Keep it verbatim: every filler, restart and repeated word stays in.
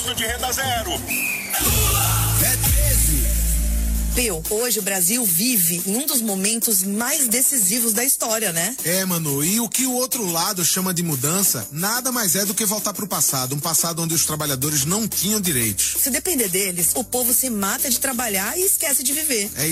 imposto de renda zero. É treze. Pio, hoje o Brasil vive em um dos momentos mais decisivos da história, né? É, Manu, e o que o outro lado chama de mudança, nada mais é do que voltar pro passado, um passado onde os trabalhadores não tinham direitos. Se depender deles, o povo se mata de trabalhar e esquece de viver. É